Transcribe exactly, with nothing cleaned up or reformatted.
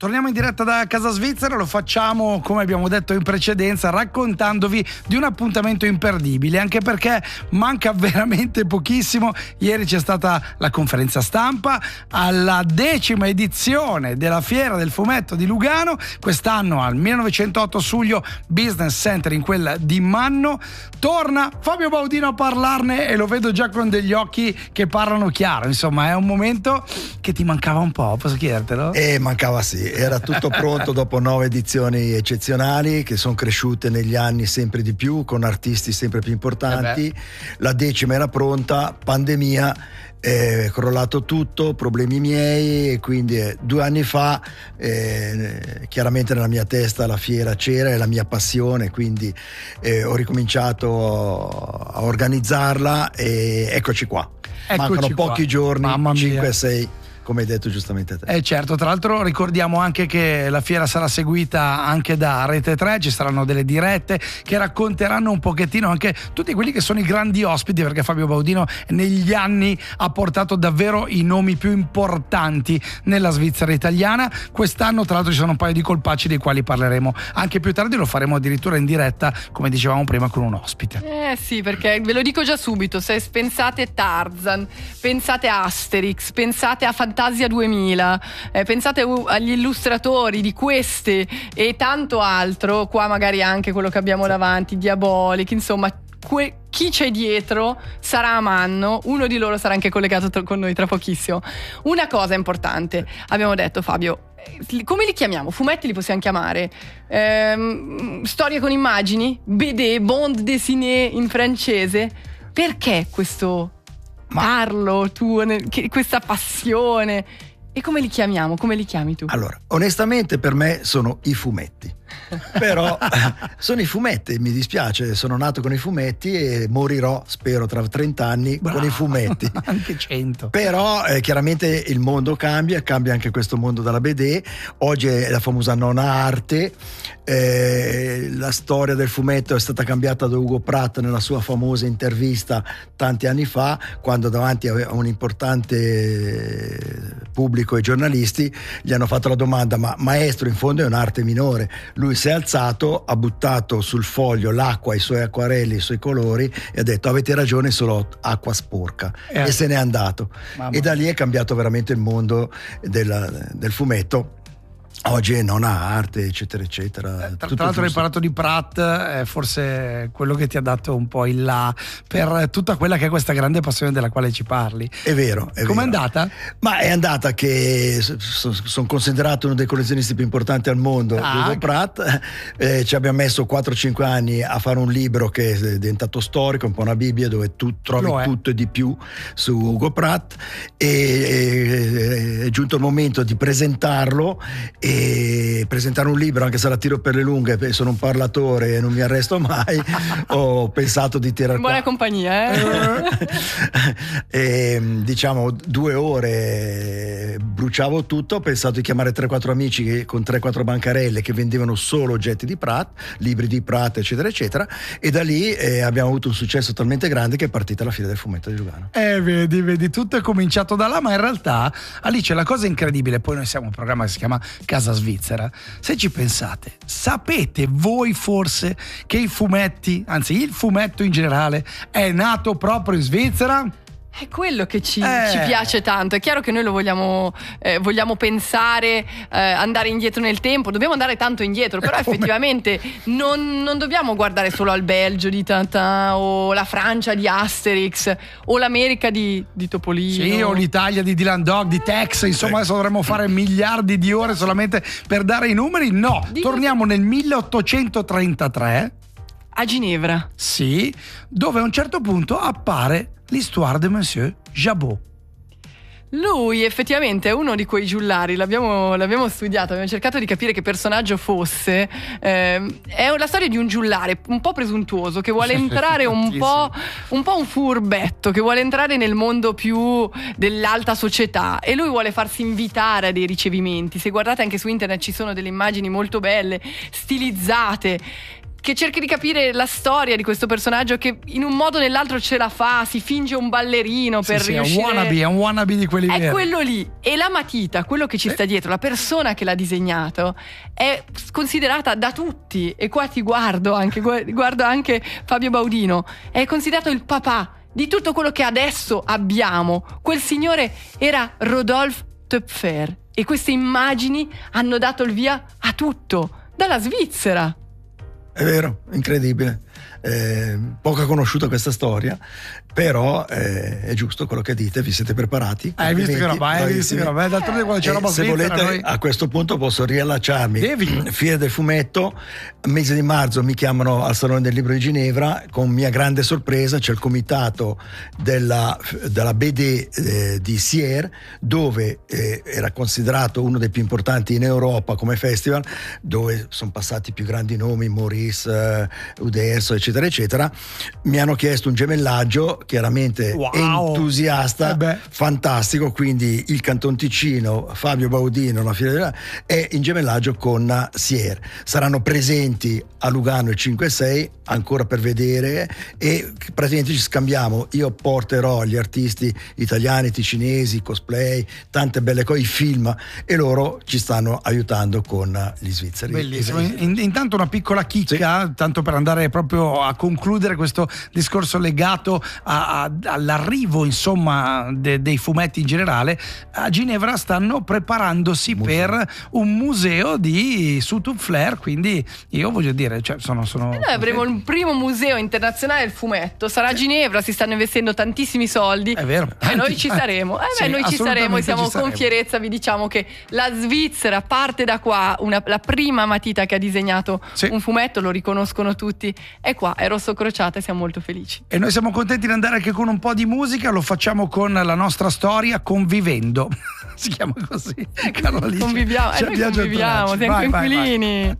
Torniamo in diretta da Casa Svizzera, lo facciamo come abbiamo detto in precedenza, raccontandovi di un appuntamento imperdibile, anche perché manca veramente pochissimo. Ieri c'è stata la conferenza stampa alla decima edizione della Fiera del Fumetto di Lugano, quest'anno al millenovecentotto Suglio Business Center in quella di Manno. Torna Fabio Baudino a parlarne e lo vedo già con degli occhi che parlano chiaro, insomma è un momento che ti mancava un po', posso chiedertelo? Eh, mancava sì, era tutto pronto dopo nove edizioni eccezionali che sono cresciute negli anni sempre di più, con artisti sempre più importanti. Eh la decima era pronta, pandemia, è crollato tutto, problemi miei, e quindi eh, due anni fa eh, chiaramente nella mia testa la fiera c'era, è la mia passione, quindi eh, ho ricominciato a organizzarla e eccoci qua. Eccoci Mancano qua. pochi giorni, cinque sei, come hai detto giustamente te. Eh certo, tra l'altro ricordiamo anche che la fiera sarà seguita anche da Rete tre, ci saranno delle dirette che racconteranno un pochettino anche tutti quelli che sono i grandi ospiti, perché Fabio Baudino negli anni ha portato davvero i nomi più importanti nella Svizzera italiana. Quest'anno tra l'altro ci sono un paio di colpacci dei quali parleremo anche più tardi, lo faremo addirittura in diretta, come dicevamo prima, con un ospite. Eh sì, perché ve lo dico già subito, se pensate Tarzan, pensate Asterix, pensate a Fantasia duemila, eh, pensate agli illustratori di queste e tanto altro, qua magari anche quello che abbiamo davanti, Diabolic, insomma que- chi c'è dietro sarà a Manno, uno di loro sarà anche collegato tra- con noi tra pochissimo. Una cosa importante, abbiamo detto Fabio, come li chiamiamo? Fumetti li possiamo chiamare? Ehm, storie con immagini? B D, bande dessinée in francese? Perché questo parlo tu, che, questa passione? E come li chiamiamo? Come li chiami tu? Allora, onestamente per me sono i fumetti. Però sono i fumetti, mi dispiace, sono nato con i fumetti e morirò, spero, tra trenta anni Bravo, con i fumetti. Anche cento. Però eh, chiaramente il mondo cambia, cambia anche questo mondo dalla B D. Oggi è la famosa nona arte. Eh, la storia del fumetto è stata cambiata da Ugo Pratt nella sua famosa intervista tanti anni fa, quando davanti a un importante pubblico e giornalisti gli hanno fatto la domanda: ma maestro, in fondo è un'arte minore. Lui si è alzato, ha buttato sul foglio l'acqua, i suoi acquarelli, i suoi colori e ha detto: avete ragione, solo acqua sporca, eh. e se n'è andato. Mamma. E da lì è cambiato veramente il mondo della, del fumetto. Oggi è nona arte, eccetera eccetera. Eh, tra, tra l'altro hai parlato di Pratt, eh, forse quello che ti ha dato un po' il là per tutta quella che è questa grande passione della quale ci parli. È vero. Com'è andata? Ma è andata che sono son considerato uno dei collezionisti più importanti al mondo, ah, Ugo Pratt. Eh, ci abbiamo messo quattro cinque anni a fare un libro che è diventato storico, un po' una Bibbia, dove tu trovi tutto e di più su Ugo Pratt, e, e è giunto il momento di presentarlo e presentare un libro, anche se la tiro per le lunghe, sono un parlatore e non mi arresto mai. Ho pensato di tirare in buona qua. compagnia eh? E, diciamo due ore bruciavo tutto. Ho pensato di chiamare tre quattro amici che, con tre quattro bancarelle che vendevano solo oggetti di Pratt, libri di Pratt eccetera eccetera, e da lì eh, abbiamo avuto un successo talmente grande che è partita la Fiera del Fumetto di Lugano. Eh vedi, vedi, tutto è cominciato da là, ma in realtà Alice, la cosa incredibile, poi noi siamo un programma che si chiama Casa Svizzera, se ci pensate, sapete voi forse che i fumetti, anzi il fumetto in generale, è nato proprio in Svizzera? È quello che ci, eh. ci piace tanto. È chiaro che noi lo vogliamo, eh, vogliamo pensare, eh, andare indietro nel tempo, dobbiamo andare tanto indietro, però effettivamente non, non dobbiamo guardare solo al Belgio di Tintin o la Francia di Asterix o l'America di, di Topolino. Sì, o l'Italia di Dylan Dog, di Tex, insomma adesso dovremmo fare miliardi di ore solamente per dare i numeri. No, Dico torniamo nel milleottocentotrentatré a Ginevra. Sì, dove a un certo punto appare l'Histoire de Monsieur Jabot. Lui effettivamente è uno di quei giullari, l'abbiamo, l'abbiamo studiato, abbiamo cercato di capire che personaggio fosse. Eh, è la storia di un giullare un po' presuntuoso che vuole entrare un po', un po' un furbetto, che vuole entrare nel mondo più dell'alta società, e lui vuole farsi invitare a dei ricevimenti. Se guardate anche su internet ci sono delle immagini molto belle, stilizzate. che cerchi di capire la storia di questo personaggio che in un modo o nell'altro ce la fa, si finge un ballerino per sì, riuscire. È un wannabe, è un wannabe di quelli È veri. quello lì. E la matita, quello che ci sta dietro, la persona che l'ha disegnato, è considerata da tutti, e qua ti guardo anche, guardo anche Fabio Baudino, è considerato il papà di tutto quello che adesso abbiamo. Quel signore era Rodolphe Töpfer e queste immagini hanno dato il via a tutto, dalla Svizzera. È vero, incredibile. Eh, poco conosciuta questa storia, però eh, è giusto quello che dite, vi siete preparati? Hai visto che roba, hai visto che roba, d'altronde quando c'è Eh, roba se svizzera, volete, noi... a questo punto posso riallacciarmi. Devi. Fiera del fumetto, mese di marzo mi chiamano al Salone del Libro di Ginevra, con mia grande sorpresa c'è il comitato della, della B D eh, di Sierre, dove eh, era considerato uno dei più importanti in Europa come festival, dove sono passati i più grandi nomi, Maurice, eh, Uderzo, eccetera eccetera. Mi hanno chiesto un gemellaggio, chiaramente wow. entusiasta, eh beh. fantastico, quindi il Canton Ticino, Fabio Baudino, la Fiera della... e in gemellaggio con Sierre. Saranno presenti a Lugano il cinque e sei, ancora per vedere, e praticamente ci scambiamo. Io porterò gli artisti italiani, ticinesi, cosplay, tante belle cose, i film, e loro ci stanno aiutando con gli svizzeri. Bellissimo. In, intanto una piccola chicca, sì. Tanto per andare proprio a concludere questo discorso legato a, a, all'arrivo, insomma, de, dei fumetti in generale. A Ginevra stanno preparandosi museo. per un museo di Sous Flair, quindi io voglio dire, cioè, sono, sono e noi avremo il primo museo internazionale del fumetto, sarà a Ginevra, si stanno investendo tantissimi soldi. È vero. E noi ci saremo. Eh sì, beh, noi ci saremo e siamo ci saremo. Con fierezza vi diciamo che la Svizzera parte da qua, una, la prima matita che ha disegnato sì. un fumetto, lo riconoscono tutti, è qua, è Rosso Crociata, e siamo molto felici. E noi siamo contenti di andare anche con un po' di musica, lo facciamo con la nostra storia Convivendo. Si chiama così, Carolina. Conviviamo, eh, noi conviviamo, siamo vai, inquilini. Vai, vai.